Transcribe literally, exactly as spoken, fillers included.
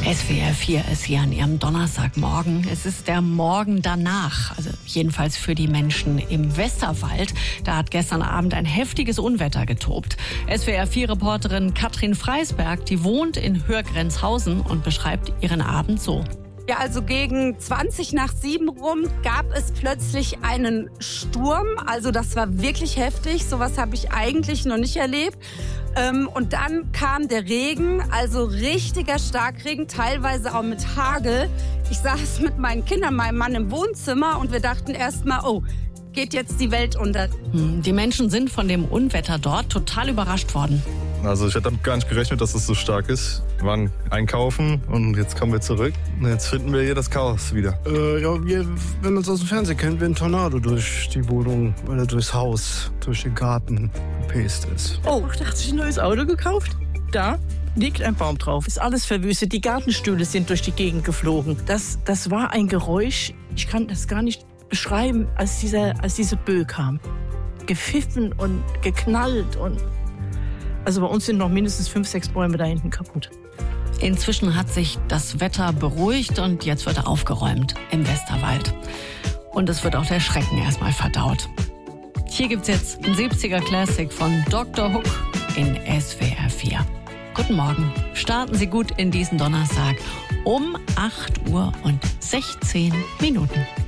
S W R vier ist hier an Ihrem Donnerstagmorgen. Es ist der Morgen danach, also jedenfalls für die Menschen im Westerwald. Da hat gestern Abend ein heftiges Unwetter getobt. S W R vier Reporterin Katrin Freisberg, die wohnt in Hörgrenzhausen und beschreibt ihren Abend so. Ja, also gegen zwanzig nach sieben rum gab es plötzlich einen Sturm. Also das war wirklich heftig. Sowas habe ich eigentlich noch nicht erlebt. Ähm, und dann kam der Regen, also richtiger Starkregen, teilweise auch mit Hagel. Ich saß mit meinen Kindern, meinem Mann im Wohnzimmer und wir dachten erst mal, oh, geht jetzt die Welt unter. Die Menschen sind von dem Unwetter dort total überrascht worden. Also ich hätte damit gar nicht gerechnet, dass es so stark ist. Wir waren einkaufen und jetzt kommen wir zurück. Und jetzt finden wir hier das Chaos wieder. Äh, ja, wir, wenn man es aus dem Fernsehen kennt, wie ein Tornado durch die Wohnung oder durchs Haus, durch den Garten gepäst ist. Oh, da hat sich ein neues Auto gekauft. Da liegt ein Baum drauf. Ist alles verwüstet. Die Gartenstühle sind durch die Gegend geflogen. Das, das war ein Geräusch. Ich kann das gar nicht beschreiben, als, dieser, als diese Böe kam. Gepfiffen und geknallt und... Also bei uns sind noch mindestens fünf, sechs Bäume da hinten kaputt. Inzwischen hat sich das Wetter beruhigt und jetzt wird aufgeräumt im Westerwald. Und es wird auch der Schrecken erstmal verdaut. Hier gibt's jetzt ein siebziger Classic von Doktor Hook in S W R vier. Guten Morgen. Starten Sie gut in diesen Donnerstag um acht Uhr und sechzehn Minuten.